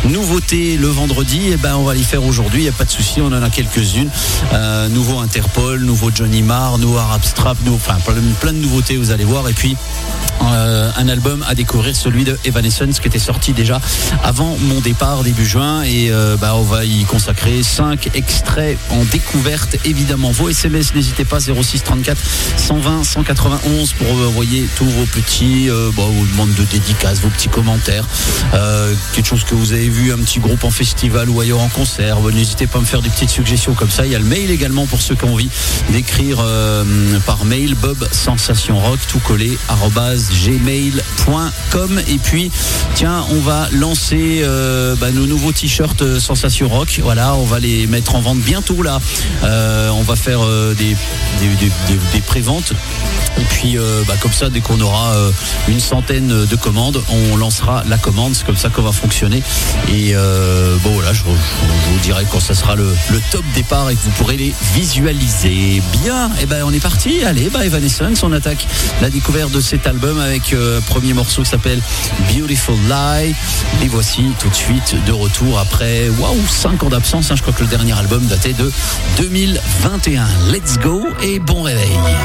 nouveautés le vendredi, on va les faire aujourd'hui, il n'y a pas de souci, on en a quelques-unes. Nouveau Interpol, nouveau Johnny Marr, nouveau Arab Strap, plein de nouveautés, vous allez voir. Et puis un album à découvrir, celui de Evanescence, qui était sorti déjà avant mon départ début juin, et on va y consacrer 5 extraits en découverte. Évidemment, vos SMS, n'hésitez pas, 06 34 120 191 pour envoyer tous vos petits vos demandes de dédicaces, vos petits commentaires, quelque chose que vous avez vu, un petit groupe en festival ou ailleurs en concert, n'hésitez pas à me faire des petites suggestions comme ça. Il y a le mail également pour ceux qui ont envie d'écrire par mail, bobsensationrock tout collé @gmail.com. Et puis tiens, on va lancer nos nouveaux t-shirts Sensation Rock. Voilà, on va les mettre en vente bientôt là. On va faire des préventes. Et puis comme ça, dès qu'on aura une centaine de commandes, on lancera la commande. C'est comme ça qu'on va fonctionner. Et voilà, je vous dirai quand ça sera le top départ et que vous pourrez les visualiser. Bien, on est parti. Allez, Evanescence, on attaque la découverte de cet album avec premier morceau qui s'appelle Beautiful Lie. Et voici tout de suite de retour après 5 ans d'absence. Je crois que le dernier album datait de 2021. Let's go et bon réveil.